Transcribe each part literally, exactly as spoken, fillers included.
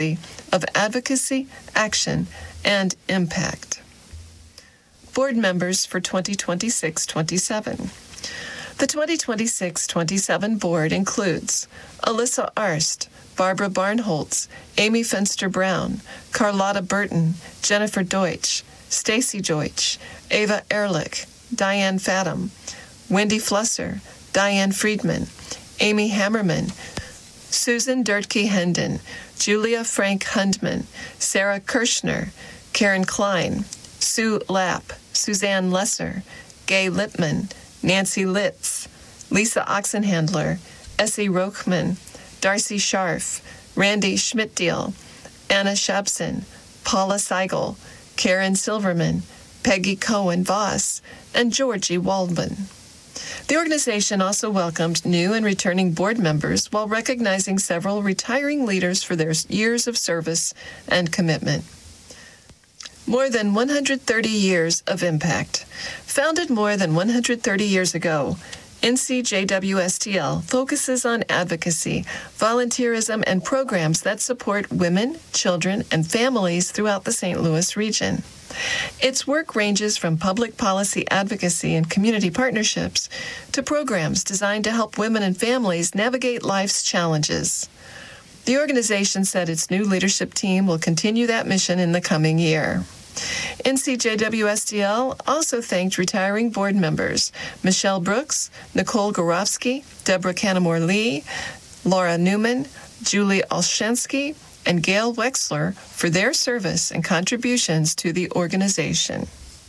of advocacy, action, and impact. Board members for twenty twenty-six twenty-seven. The twenty twenty-six twenty-seven board includes Alyssa Arst, Barbara Barnholtz, Amy Fenster-Brown, Carlotta Burton, Jennifer Deutsch, Stacy Deutsch, Ava Ehrlich, Diane Fathom, Wendy Flusser, Diane Friedman, Amy Hammerman, Susan Durtke-Hendon, Julia Frank Hundman, Sarah Kirschner, Karen Klein, Sue Lapp, Suzanne Lesser, Gay Lippman, Nancy Litz, Lisa Oxenhandler, Essie Rochman, Darcy Scharf, Randy Schmidtdeal, Anna Shabson, Paula Seigel, Karen Silverman, Peggy Cohen-Voss, and Georgie Waldman. The organization also welcomed new and returning board members while recognizing several retiring leaders for their years of service and commitment. More than one hundred thirty years of impact. Founded more than one hundred thirty years ago, N C J W S T L focuses on advocacy, volunteerism, and programs that support women, children, and families throughout the Saint Louis region. Its work ranges from public policy advocacy and community partnerships to programs designed to help women and families navigate life's challenges. The organization said its new leadership team will continue that mission in the coming year. N C J W S T L also thanked retiring board members Michelle Brooks, Nicole Gorofsky, Deborah Canamore Lee, Laura Newman, Julie Olszewski, and Gail Wexler for their service and contributions to the organization.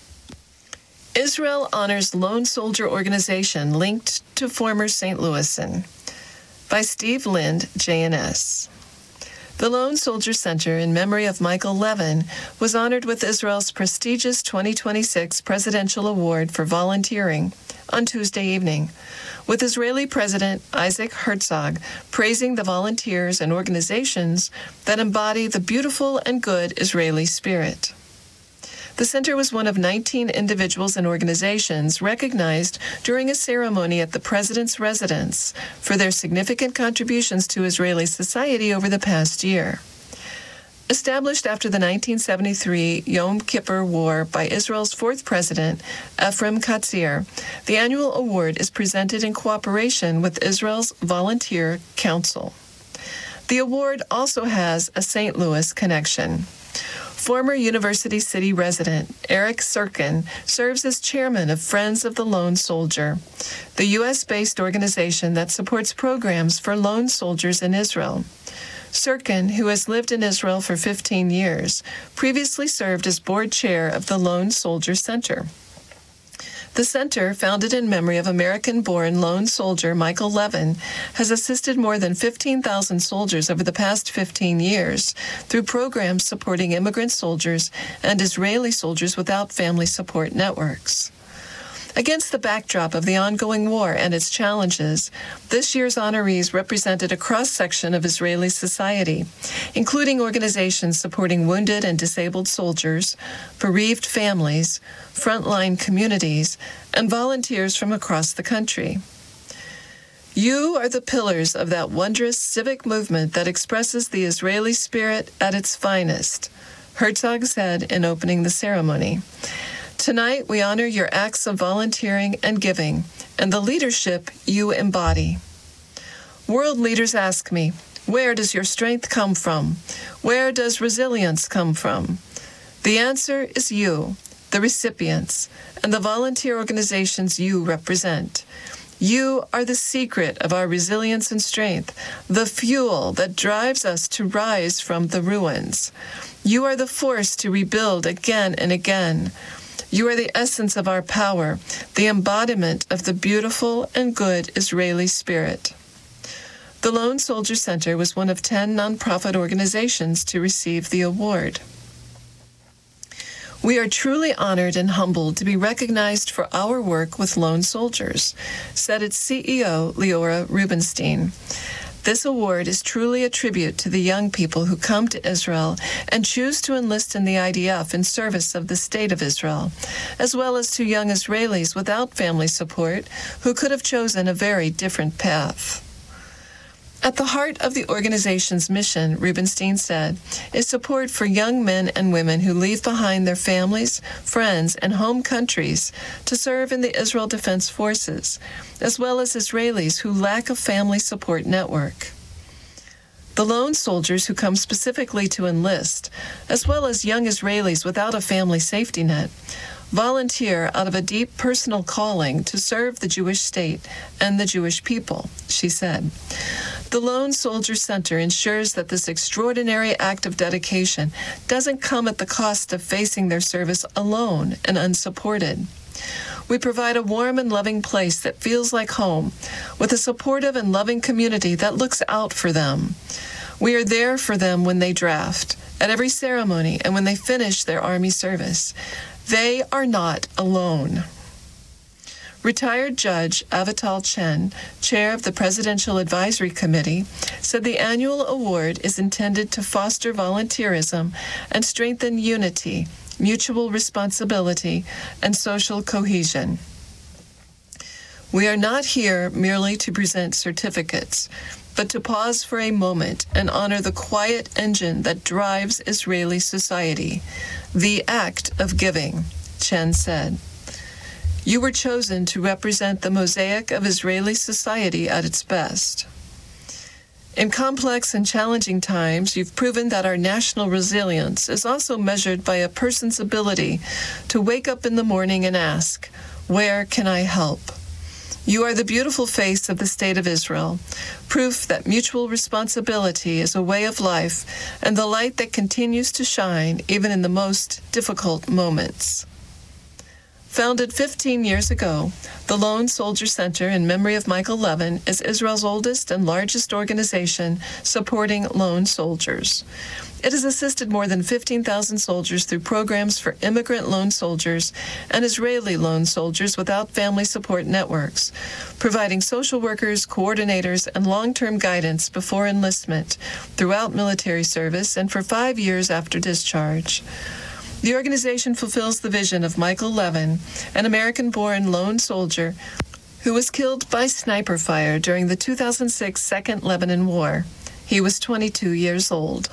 Israel honors Lone Soldier Organization linked to former Saint Louisan. By Steve Lind, J N S. The Lone Soldier Center, in memory of Michael Levin, was honored with Israel's prestigious twenty twenty-six Presidential Award for Volunteering on Tuesday evening, with Israeli President Isaac Herzog praising the volunteers and organizations that embody the beautiful and good Israeli spirit. The center was one of nineteen individuals and organizations recognized during a ceremony at the president's residence for their significant contributions to Israeli society over the past year. Established after the nineteen seventy-three Yom Kippur War by Israel's fourth president, Ephraim Katzir, the annual award is presented in cooperation with Israel's Volunteer Council. The award also has a Saint Louis connection. Former University City resident Eric Sirkin serves as chairman of Friends of the Lone Soldier, the U S-based organization that supports programs for lone soldiers in Israel. Sirkin, who has lived in Israel for fifteen years, previously served as board chair of the Lone Soldier Center. The center, founded in memory of American-born lone soldier Michael Levin, has assisted more than fifteen thousand soldiers over the past fifteen years through programs supporting immigrant soldiers and Israeli soldiers without family support networks. Against the backdrop of the ongoing war and its challenges, this year's honorees represented a cross-section of Israeli society, including organizations supporting wounded and disabled soldiers, bereaved families, frontline communities, and volunteers from across the country. You are the pillars of that wondrous civic movement that expresses the Israeli spirit at its finest, Herzog said in opening the ceremony. Tonight, we honor your acts of volunteering and giving and the leadership you embody. World leaders ask me, where does your strength come from? Where does resilience come from? The answer is you, the recipients, and the volunteer organizations you represent. You are the secret of our resilience and strength, the fuel that drives us to rise from the ruins. You are the force to rebuild again and again. You are the essence of our power, the embodiment of the beautiful and good Israeli spirit. The Lone Soldier Center was one of ten nonprofit organizations to receive the award. We are truly honored and humbled to be recognized for our work with lone soldiers, said its C E O, Leora Rubenstein. This award is truly a tribute to the young people who come to Israel and choose to enlist in the I D F in service of the State of Israel, as well as to young Israelis without family support who could have chosen a very different path. At the heart of the organization's mission, Rubenstein said, is support for young men and women who leave behind their families, friends, and home countries to serve in the Israel Defense Forces, as well as Israelis who lack a family support network. The lone soldiers who come specifically to enlist, as well as young Israelis without a family safety net, volunteer out of a deep personal calling to serve the Jewish state and the Jewish people, she said. The Lone Soldier Center ensures that this extraordinary act of dedication doesn't come at the cost of facing their service alone and unsupported. We provide a warm and loving place that feels like home, with a supportive and loving community that looks out for them. We are there for them when they draft, at every ceremony, and when they finish their Army service. They are not alone. Retired Judge Avital Chen, chair of the Presidential Advisory Committee, said the annual award is intended to foster volunteerism and strengthen unity, mutual responsibility, and social cohesion. We are not here merely to present certificates, but to pause for a moment and honor the quiet engine that drives Israeli society, the act of giving, Chen said. You were chosen to represent the mosaic of Israeli society at its best. In complex and challenging times, you've proven that our national resilience is also measured by a person's ability to wake up in the morning and ask, where can I help? You are the beautiful face of the State of Israel, proof that mutual responsibility is a way of life and the light that continues to shine even in the most difficult moments. Founded fifteen years ago, the Lone Soldier Center in memory of Michael Levin is Israel's oldest and largest organization supporting lone soldiers. It has assisted more than fifteen thousand soldiers through programs for immigrant lone soldiers and Israeli lone soldiers without family support networks, providing social workers, coordinators, and long-term guidance before enlistment, throughout military service, and for five years after discharge. The organization fulfills the vision of Michael Levin, an American-born lone soldier who was killed by sniper fire during the two thousand six Second Lebanon War. He was twenty-two years old.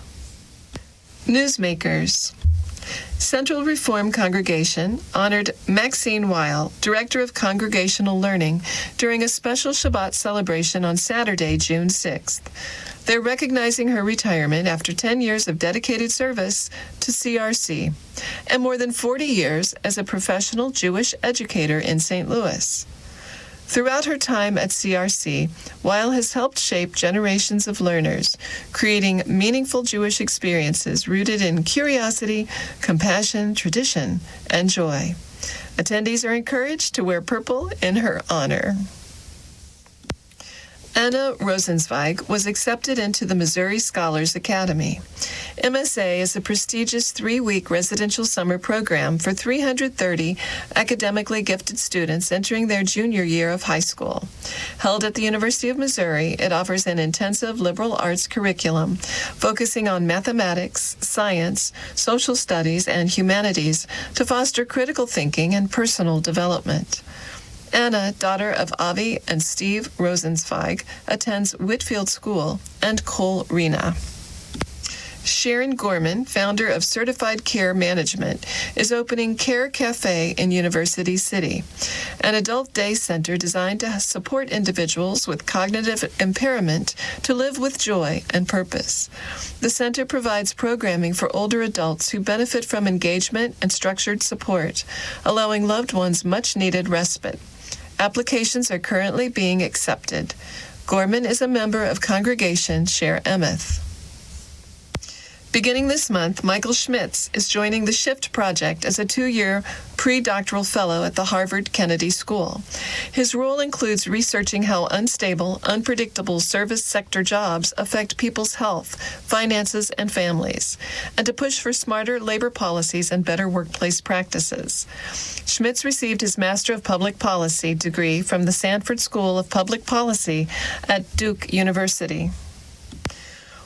Newsmakers. Central Reform Congregation honored Maxine Weil, Director of Congregational Learning, during a special Shabbat celebration on Saturday, June sixth. They're recognizing her retirement after ten years of dedicated service to C R C and more than forty years as a professional Jewish educator in Saint Louis. Throughout her time at C R C, Weil has helped shape generations of learners, creating meaningful Jewish experiences rooted in curiosity, compassion, tradition, and joy. Attendees are encouraged to wear purple in her honor. Anna Rosenzweig was accepted into the Missouri Scholars Academy. M S A is a prestigious three-week residential summer program for three hundred thirty academically gifted students entering their junior year of high school. Held at the University of Missouri, it offers an intensive liberal arts curriculum focusing on mathematics, science, social studies, and humanities to foster critical thinking and personal development. Anna, daughter of Avi and Steve Rosenzweig, attends Whitfield School and Cole Rena. Sharon Gorman, founder of Certified Care Management, is opening Care Cafe in University City, an adult day center designed to support individuals with cognitive impairment to live with joy and purpose. The center provides programming for older adults who benefit from engagement and structured support, allowing loved ones much-needed respite. Applications are currently being accepted. Gorman is a member of Congregation Sher Emeth. Beginning this month, Michael Schmitz is joining the SHIFT Project as a two-year pre-doctoral fellow at the Harvard Kennedy School. His role includes researching how unstable, unpredictable service sector jobs affect people's health, finances, and families, and to push for smarter labor policies and better workplace practices. Schmitz received his Master of Public Policy degree from the Sanford School of Public Policy at Duke University.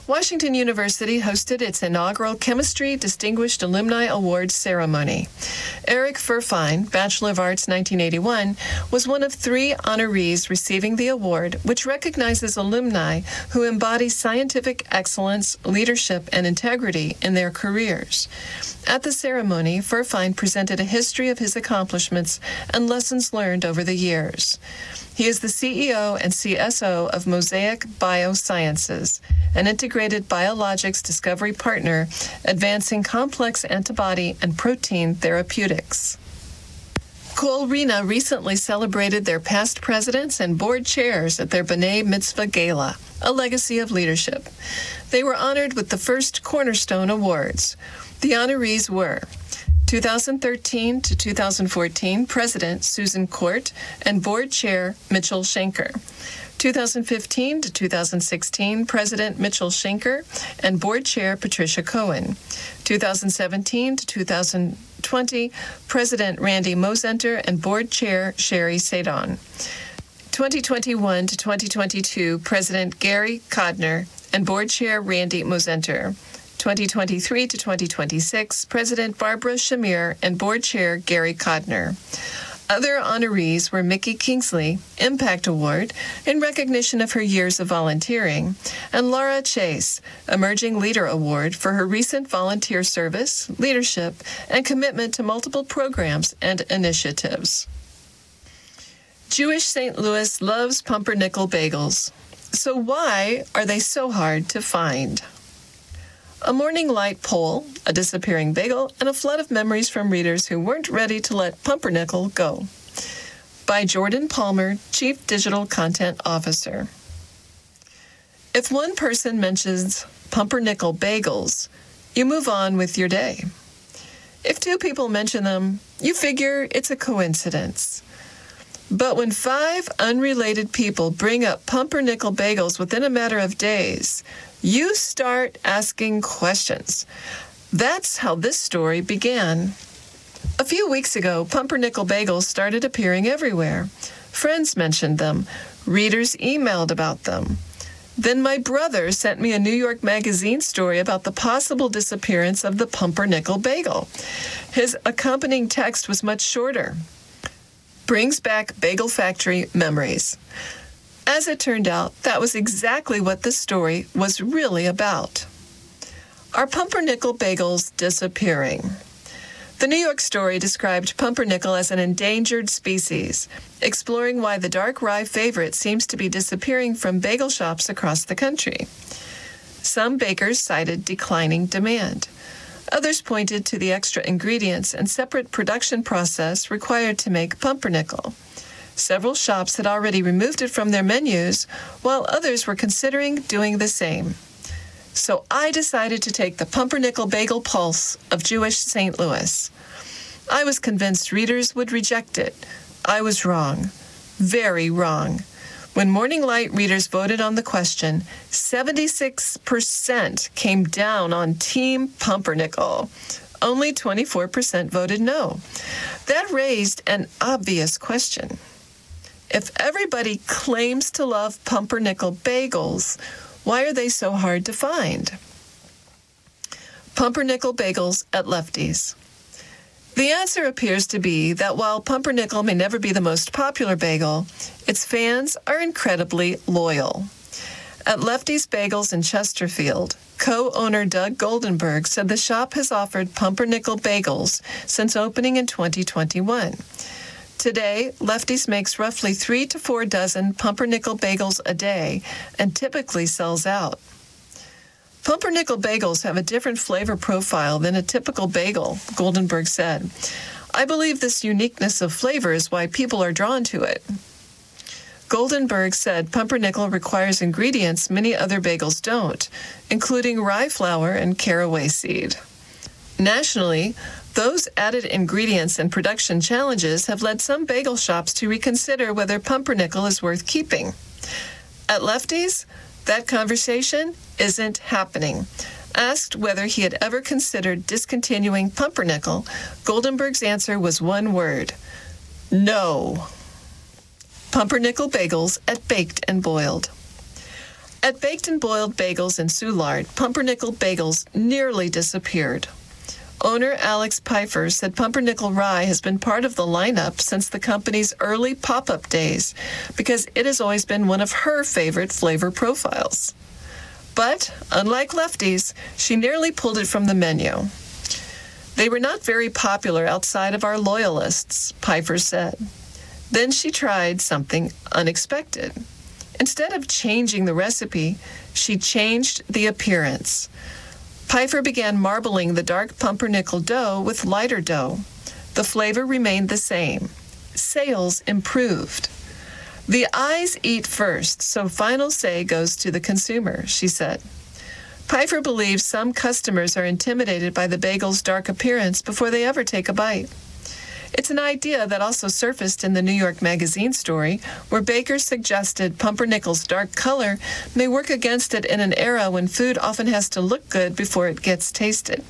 Washington University hosted its inaugural Chemistry Distinguished Alumni Awards ceremony. Eric Furfine, Bachelor of Arts nineteen eighty-one, was one of three honorees receiving the award, which recognizes alumni who embody scientific excellence, leadership, and integrity in their careers. At the ceremony, Furfine presented a history of his accomplishments and lessons learned over the years. He is the C E O and C S O of Mosaic Biosciences, an integrated biologics discovery partner advancing complex antibody and protein therapeutics. Kol Rina recently celebrated their past presidents and board chairs at their B'nai Mitzvah Gala, a legacy of leadership. They were honored with the first Cornerstone Awards. The honorees were two thousand thirteen to two thousand fourteen President Susan Court and Board Chair Mitchell Schenker. two thousand fifteen to two thousand sixteen President Mitchell Schenker and Board Chair Patricia Cohen. two thousand seventeen to two thousand twenty President Randy Mosenter and Board Chair Sherry Sadon. twenty twenty-one to twenty twenty-two President Gary Kodner and Board Chair Randy Mosenter. twenty twenty-three to twenty twenty-six, President Barbara Shamir and Board Chair Gary Kodner. Other honorees were Mickey Kingsley, Impact Award, in recognition of her years of volunteering, and Laura Chase, Emerging Leader Award for her recent volunteer service, leadership, and commitment to multiple programs and initiatives. Jewish Saint Louis loves pumpernickel bagels. So why are they so hard to find? A Morning Light poll, a disappearing bagel, and a flood of memories from readers who weren't ready to let pumpernickel go. By Jordan Palmer, Chief Digital Content Officer. If one person mentions pumpernickel bagels, you move on with your day. If two people mention them, you figure it's a coincidence. But when five unrelated people bring up pumpernickel bagels within a matter of days, you start asking questions. That's how this story began. A few weeks ago, pumpernickel bagels started appearing everywhere. Friends mentioned them. Readers emailed about them. Then my brother sent me a New York Magazine story about the possible disappearance of the pumpernickel bagel. His accompanying text was much shorter. Brings back Bagel Factory memories. As it turned out, that was exactly what the story was really about. Are pumpernickel bagels disappearing? The New York story described pumpernickel as an endangered species, exploring why the dark rye favorite seems to be disappearing from bagel shops across the country. Some bakers cited declining demand. Others pointed to the extra ingredients and separate production process required to make pumpernickel. Several shops had already removed it from their menus, while others were considering doing the same. So I decided to take the pumpernickel bagel pulse of Jewish Saint Louis. I was convinced readers would reject it. I was wrong. Very wrong. When Morning Light readers voted on the question, seventy-six percent came down on Team Pumpernickel. Only twenty-four percent voted no. That raised an obvious question. If everybody claims to love pumpernickel bagels, why are they so hard to find? Pumpernickel bagels at Lefty's. The answer appears to be that while pumpernickel may never be the most popular bagel, its fans are incredibly loyal. At Lefty's Bagels in Chesterfield, co-owner Doug Goldenberg said the shop has offered pumpernickel bagels since opening in twenty twenty-one. Today, Lefty's makes roughly three to four dozen pumpernickel bagels a day and typically sells out. Pumpernickel bagels have a different flavor profile than a typical bagel, Goldenberg said. I believe this uniqueness of flavor is why people are drawn to it. Goldenberg said pumpernickel requires ingredients many other bagels don't, including rye flour and caraway seed. Nationally, those added ingredients and production challenges have led some bagel shops to reconsider whether pumpernickel is worth keeping. At Lefty's, that conversation isn't happening. Asked whether he had ever considered discontinuing pumpernickel, Goldenberg's answer was one word: no. Pumpernickel bagels at Baked and Boiled. At Baked and Boiled Bagels in Soulard, pumpernickel bagels nearly disappeared. Owner Alex Pfeiffer said pumpernickel rye has been part of the lineup since the company's early pop-up days because it has always been one of her favorite flavor profiles. But, unlike Lefty's, she nearly pulled it from the menu. They were not very popular outside of our loyalists, Pfeiffer said. Then she tried something unexpected. Instead of changing the recipe, she changed the appearance. Pfeiffer began marbling the dark pumpernickel dough with lighter dough. The flavor remained the same. Sales improved. The eyes eat first, so final say goes to the consumer, she said. Pfeiffer believes some customers are intimidated by the bagel's dark appearance before they ever take a bite. It's an idea that also surfaced in the New York Magazine story, where bakers suggested pumpernickel's dark color may work against it in an era when food often has to look good before it gets tasted.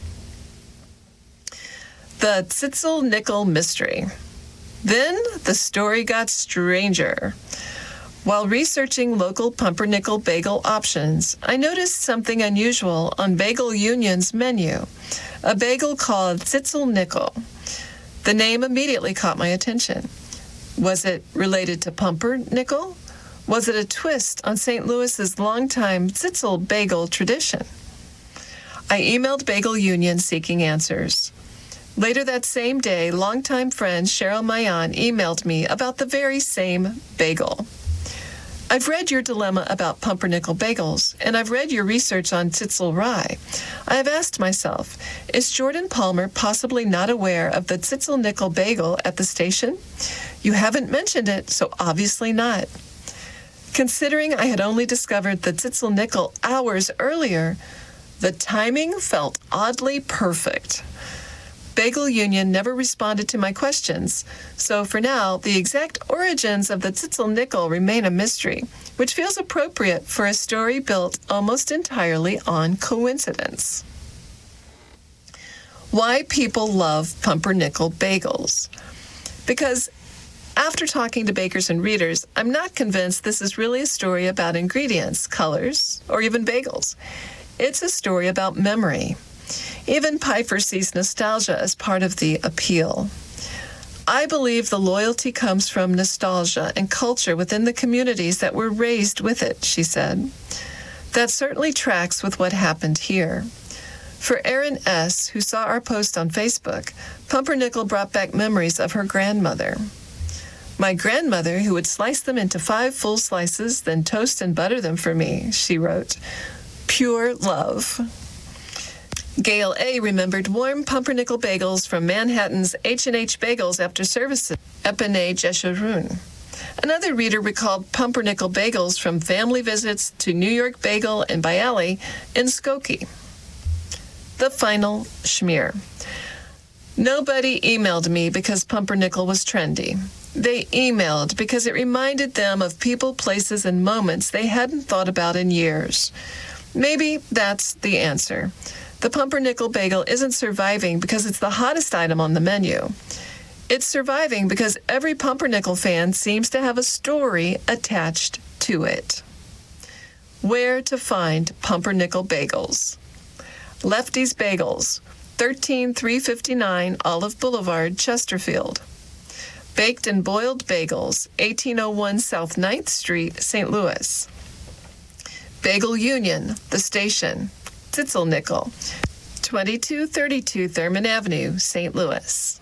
The Tzitzel Nickel Mystery. Then the story got stranger. While researching local pumpernickel bagel options, I noticed something unusual on Bagel Union's menu, a bagel called Tzitzel Nickel. The name immediately caught my attention. Was it related to pumpernickel? Was it a twist on Saint Louis's longtime Tzitzel bagel tradition? I emailed Bagel Union seeking answers. Later that same day, longtime friend Cheryl Mayan emailed me about the very same bagel. I've read your dilemma about pumpernickel bagels, and I've read your research on Tzitzel rye. I have asked myself, is Jordan Palmer possibly not aware of the Tzitzel Nickel bagel at the station? You haven't mentioned it, so obviously not. Considering I had only discovered the Tzitzel Nickel hours earlier, the timing felt oddly perfect. Bagel Union never responded to my questions, so for now, the exact origins of the Tzitzel Nickel remain a mystery, which feels appropriate for a story built almost entirely on coincidence. Why people love pumpernickel bagels. Because after talking to bakers and readers, I'm not convinced this is really a story about ingredients, colors, or even bagels. It's a story about memory. Even Pfeiffer sees nostalgia as part of the appeal. I believe the loyalty comes from nostalgia and culture within the communities that were raised with it, she said. That certainly tracks with what happened here. For Erin S., who saw our post on Facebook, pumpernickel brought back memories of her grandmother. My grandmother, who would slice them into five full slices, then toast and butter them for me, she wrote. Pure love. Gail A. remembered warm pumpernickel bagels from Manhattan's H and H Bagels after services at B'nai Jeshurun. Another reader recalled pumpernickel bagels from family visits to New York Bagel and Bialy in Skokie. The final schmear. Nobody emailed me because pumpernickel was trendy. They emailed because it reminded them of people, places, and moments they hadn't thought about in years. Maybe that's the answer. The pumpernickel bagel isn't surviving because it's the hottest item on the menu. It's surviving because every pumpernickel fan seems to have a story attached to it. Where to find pumpernickel bagels? Lefty's Bagels, thirteen three fifty-nine Olive Boulevard, Chesterfield. Baked and Boiled Bagels, eighteen oh one South ninth Street, Saint Louis. Bagel Union, the station, Tzitzel Nickel, twenty-two thirty-two Thurman Avenue, Saint Louis.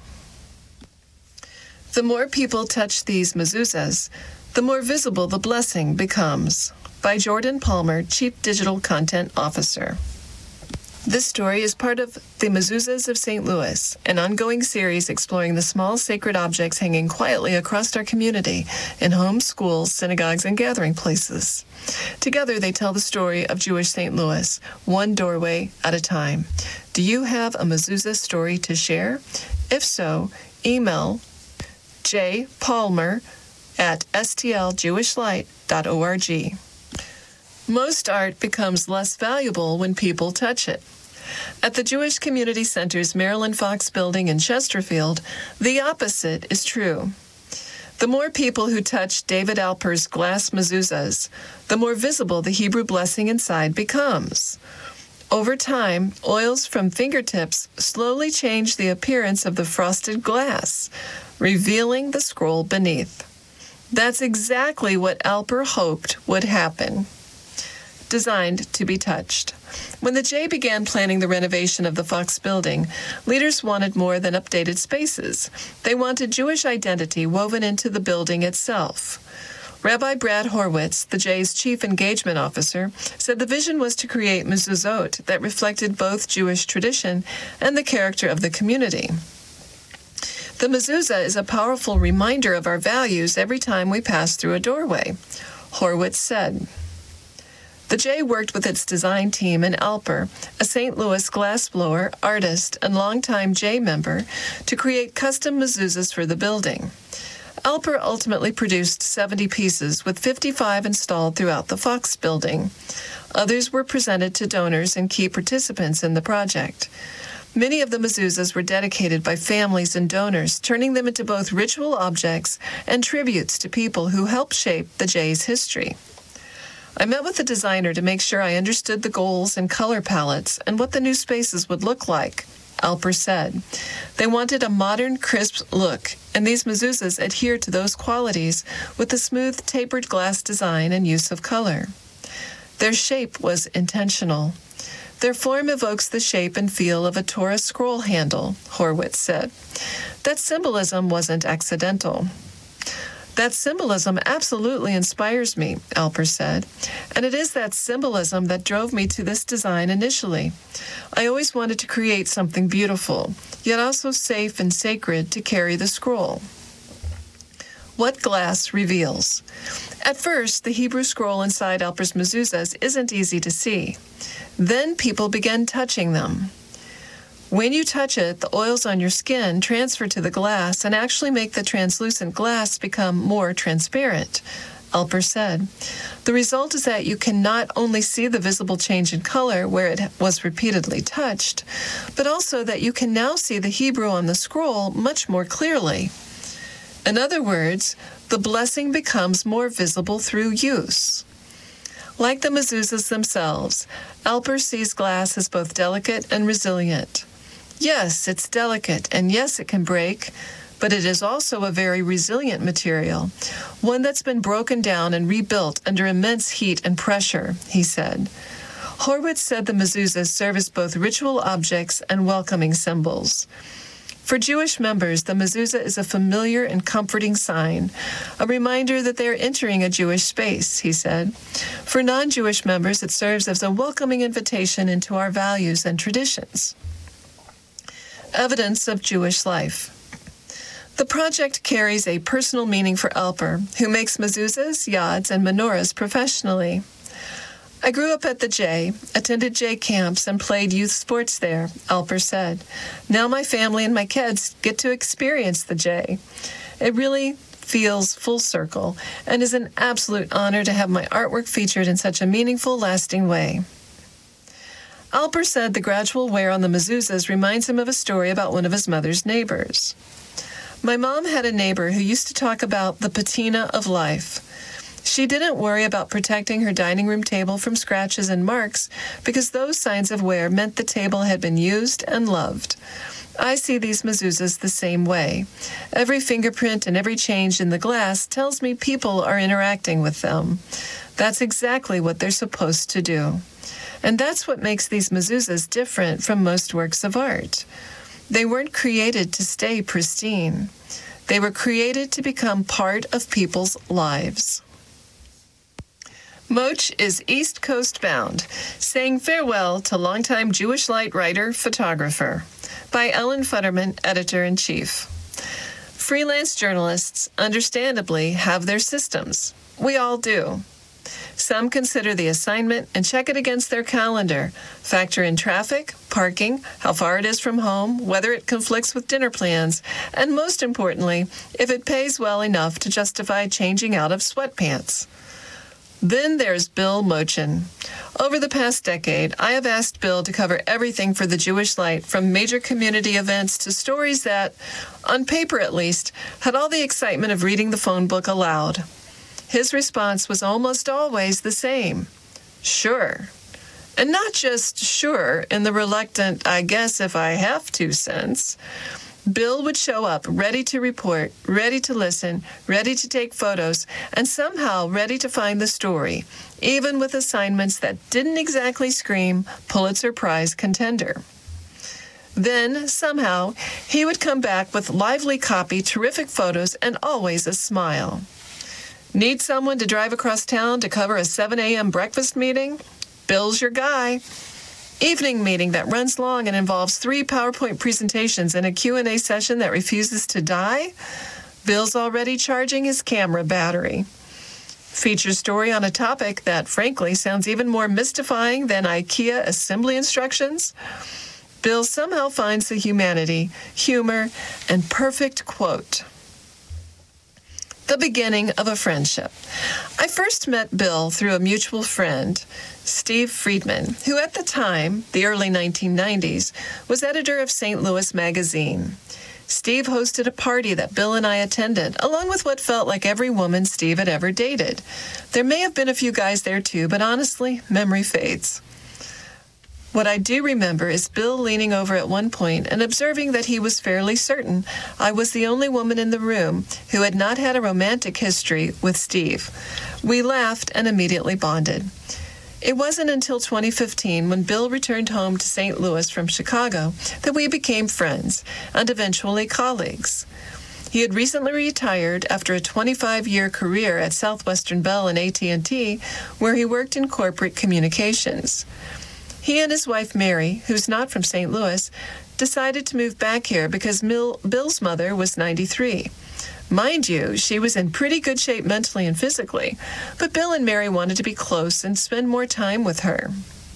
The more people touch these mezuzahs, the more visible the blessing becomes. By Jordan Palmer, Chief Digital Content Officer. This story is part of the Mezuzahs of Saint Louis, an ongoing series exploring the small sacred objects hanging quietly across our community in homes, schools, synagogues, and gathering places. Together, they tell the story of Jewish Saint Louis, one doorway at a time. Do you have a mezuzah story to share? If so, email jpalmer at s t l jewish light dot org. Most art becomes less valuable when people touch it. At the Jewish Community Center's Marilyn Fox building in Chesterfield, the opposite is true. The more people who touch David Alper's glass mezuzahs, the more visible the Hebrew blessing inside becomes. Over time, oils from fingertips slowly change the appearance of the frosted glass, revealing the scroll beneath. That's exactly what Alper hoped would happen. Designed to be touched. When the J began planning the renovation of the Fox building, leaders wanted more than updated spaces. They wanted Jewish identity woven into the building itself. Rabbi Brad Horwitz, the J's chief engagement officer, said the vision was to create mezuzot that reflected both Jewish tradition and the character of the community. The mezuzah is a powerful reminder of our values every time we pass through a doorway, Horwitz said. The J worked with its design team and Alper, a Saint Louis glassblower, artist, and longtime J member, to create custom mezuzahs for the building. Alper ultimately produced seventy pieces, with fifty-five installed throughout the Fox building. Others were presented to donors and key participants in the project. Many of the mezuzahs were dedicated by families and donors, turning them into both ritual objects and tributes to people who helped shape the J's history. I met with the designer to make sure I understood the goals and color palettes and what the new spaces would look like, Alper said. They wanted a modern, crisp look, and these mezuzahs adhere to those qualities with the smooth, tapered glass design and use of color. Their shape was intentional. Their form evokes the shape and feel of a Torah scroll handle, Horwitz said. That symbolism wasn't accidental. That symbolism absolutely inspires me, Alper said, and it is that symbolism that drove me to this design initially. I always wanted to create something beautiful, yet also safe and sacred to carry the scroll. What glass reveals? At first, the Hebrew scroll inside Alper's mezuzahs isn't easy to see. Then people began touching them. When you touch it, the oils on your skin transfer to the glass and actually make the translucent glass become more transparent, Alper said. The result is that you can not only see the visible change in color where it was repeatedly touched, but also that you can now see the Hebrew on the scroll much more clearly. In other words, the blessing becomes more visible through use. Like the mezuzahs themselves, Alper sees glass as both delicate and resilient. Yes, it's delicate, and yes, it can break, but it is also a very resilient material, one that's been broken down and rebuilt under immense heat and pressure, he said. Horwitz said the mezuzahs serve as both ritual objects and welcoming symbols. For Jewish members, the mezuzah is a familiar and comforting sign, a reminder that they are entering a Jewish space, he said. For non-Jewish members, it serves as a welcoming invitation into our values and traditions. Evidence of Jewish life. The project carries a personal meaning for Alper, who makes mezuzahs, yads, and menorahs professionally. I grew up at the J, attended J camps, and played youth sports there, Alper said. Now my family and my kids get to experience the J. It really feels full circle and is an absolute honor to have my artwork featured in such a meaningful, lasting way. Alper said the gradual wear on the mezuzahs reminds him of a story about one of his mother's neighbors. My mom had a neighbor who used to talk about the patina of life. She didn't worry about protecting her dining room table from scratches and marks because those signs of wear meant the table had been used and loved. I see these mezuzahs the same way. Every fingerprint and every change in the glass tells me people are interacting with them. That's exactly what they're supposed to do. And that's what makes these mezuzahs different from most works of art. They weren't created to stay pristine. They were created to become part of people's lives. Moch is East Coast bound, saying farewell to longtime Jewish Light writer, photographer, by Ellen Futterman, editor-in-chief. Freelance journalists, understandably, have their systems. We all do. Some consider the assignment and check it against their calendar, factor in traffic, parking, how far it is from home, whether it conflicts with dinner plans, and most importantly, if it pays well enough to justify changing out of sweatpants. Then there's Bill Mochin. Over the past decade, I have asked Bill to cover everything for the Jewish Light, from major community events to stories that, on paper at least, had all the excitement of reading the phone book aloud. His response was almost always the same: sure. And not just sure in the reluctant, I guess if I have to sense. Bill would show up ready to report, ready to listen, ready to take photos, and somehow ready to find the story, even with assignments that didn't exactly scream Pulitzer Prize contender. Then, somehow, he would come back with lively copy, terrific photos, and always a smile. Need someone to drive across town to cover a seven a.m. breakfast meeting? Bill's your guy. Evening meeting that runs long and involves three PowerPoint presentations and a Q and A session that refuses to die? Bill's already charging his camera battery. Feature story on a topic that, frankly, sounds even more mystifying than IKEA assembly instructions? Bill somehow finds the humanity, humor, and perfect quote. The beginning of a friendship. I first met Bill through a mutual friend, Steve Friedman, who at the time, the early nineteen nineties, was editor of Saint Louis Magazine. Steve hosted a party that Bill and I attended, along with what felt like every woman Steve had ever dated. There may have been a few guys there too, but honestly, memory fades. What I do remember is Bill leaning over at one point and observing that he was fairly certain I was the only woman in the room who had not had a romantic history with Steve. We laughed and immediately bonded. It wasn't until twenty fifteen, when Bill returned home to Saint Louis from Chicago, that we became friends and eventually colleagues. He had recently retired after a twenty-five-year career at Southwestern Bell and A T and T, where he worked in corporate communications. He and his wife, Mary, who's not from Saint Louis, decided to move back here because Mil- Bill's mother was ninety-three. Mind you, she was in pretty good shape mentally and physically, but Bill and Mary wanted to be close and spend more time with her.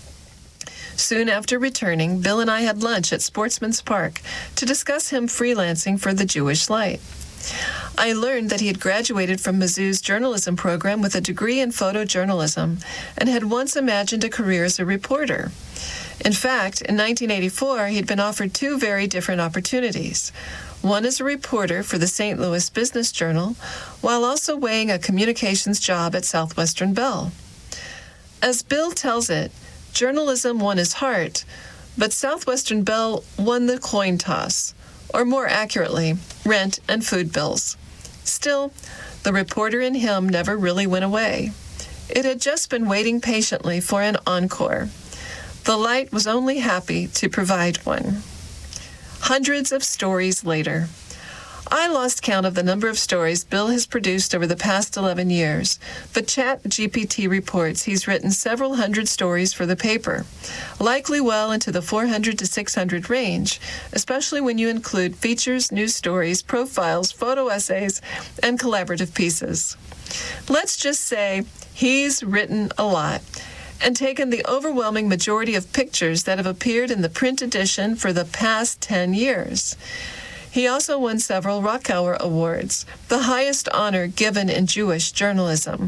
Soon after returning, Bill and I had lunch at Sportsman's Park to discuss him freelancing for the Jewish Light. I learned that he had graduated from Mizzou's journalism program with a degree in photojournalism and had once imagined a career as a reporter. In fact, in nineteen eighty-four, he'd been offered two very different opportunities. One as a reporter for the Saint Louis Business Journal, while also weighing a communications job at Southwestern Bell. As Bill tells it, journalism won his heart, but Southwestern Bell won the coin toss, or more accurately, rent and food bills. Still, the reporter in him never really went away. It had just been waiting patiently for an encore. The Light was only happy to provide one. Hundreds of stories later. I lost count of the number of stories Bill has produced over the past eleven years, but ChatGPT reports he's written several hundred stories for the paper, likely well into the four hundred to six hundred range, especially when you include features, news stories, profiles, photo essays, and collaborative pieces. Let's just say he's written a lot and taken the overwhelming majority of pictures that have appeared in the print edition for the past ten years. He also won several Rockower Awards, the highest honor given in Jewish journalism.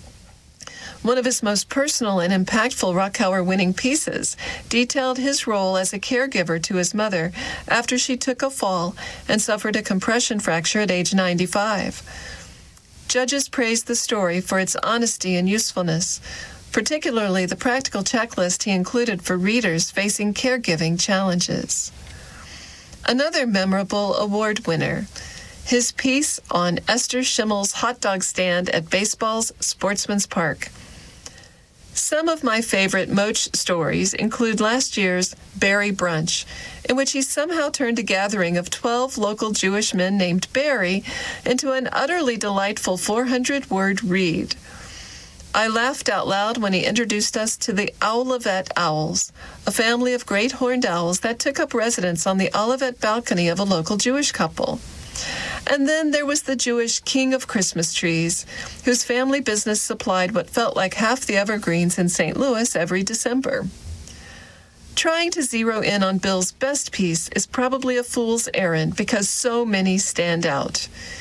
One of his most personal and impactful Rockower winning pieces detailed his role as a caregiver to his mother after she took a fall and suffered a compression fracture at age ninety-five. Judges praised the story for its honesty and usefulness, particularly the practical checklist he included for readers facing caregiving challenges. Another memorable award winner, his piece on Esther Schimmel's hot dog stand at baseball's Sportsman's Park. Some of my favorite Moch stories include last year's Barry Brunch, in which he somehow turned a gathering of twelve local Jewish men named Barry into an utterly delightful four hundred word read. I laughed out loud when he introduced us to the Olivet Owls, a family of great horned owls that took up residence on the Olivet balcony of a local Jewish couple. And then there was the Jewish king of Christmas trees, whose family business supplied what felt like half the evergreens in Saint Louis every December. Trying to zero in on Bill's best piece is probably a fool's errand because so many stand out.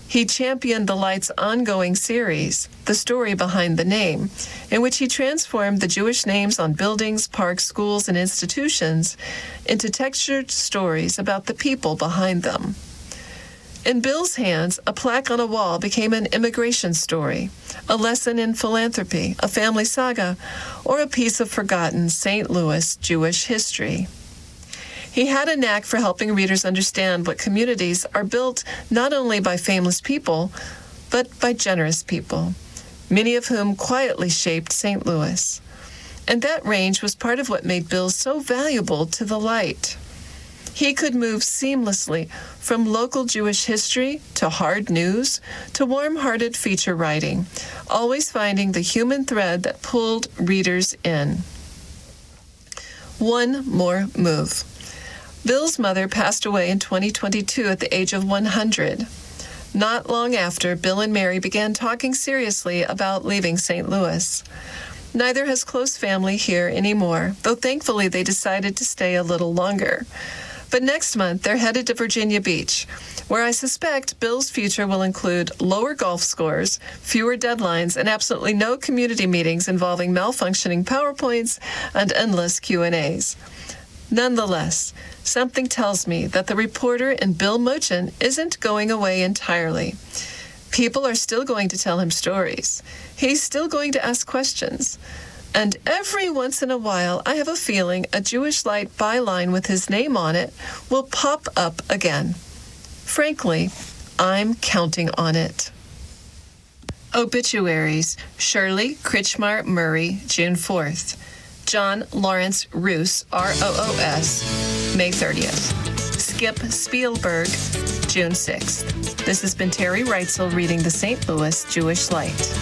He championed the Light's ongoing series, The Story Behind the Name, in which he transformed the Jewish names on buildings, parks, schools, and institutions into textured stories about the people behind them. In Bill's hands, a plaque on a wall became an immigration story, a lesson in philanthropy, a family saga, or a piece of forgotten Saint Louis Jewish history. He had a knack for helping readers understand what communities are built not only by famous people, but by generous people, many of whom quietly shaped Saint Louis. And that range was part of what made Bill so valuable to the Light. He could move seamlessly from local Jewish history to hard news to warm-hearted feature writing, always finding the human thread that pulled readers in. One more move. Bill's mother passed away in twenty twenty-two at the age of one hundred. Not long after, Bill and Mary began talking seriously about leaving Saint Louis. Neither has close family here anymore, though thankfully they decided to stay a little longer. But next month, they're headed to Virginia Beach, where I suspect Bill's future will include lower golf scores, fewer deadlines, and absolutely no community meetings involving malfunctioning PowerPoints and endless Q and A's. Nonetheless, something tells me that the reporter in Bill Mochen isn't going away entirely. People are still going to tell him stories. He's still going to ask questions. And every once in a while, I have a feeling a Jewish Light byline with his name on it will pop up again. Frankly, I'm counting on it. Obituaries. Shirley Kritchmar Murray, June fourth. John Lawrence Roos, R O O S, May thirtieth. Skip Spielberg, June sixth. This has been Terry Reitzel reading the Saint Louis Jewish Light.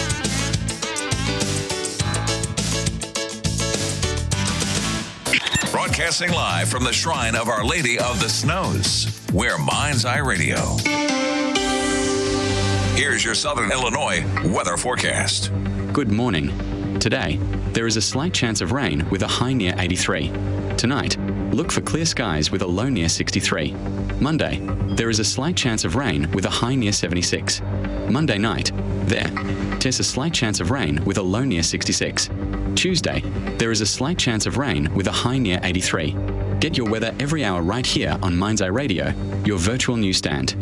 Broadcasting live from the Shrine of Our Lady of the Snows, we're Mind's Eye Radio. Here's your Southern Illinois weather forecast. Good morning. Today, there is a slight chance of rain with a high near eighty-three. Tonight, look for clear skies with a low near sixty-three. Monday, there is a slight chance of rain with a high near seventy-six. Monday night, there, there's a slight chance of rain with a low near sixty-six. Tuesday, there is a slight chance of rain with a high near eighty-three. Get your weather every hour right here on Mind's Eye Radio, your virtual newsstand.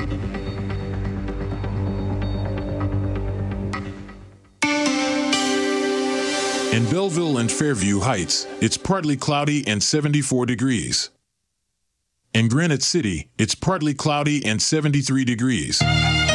In Belleville and Fairview Heights, it's partly cloudy and seventy-four degrees. In Granite City, it's partly cloudy and seventy-three degrees.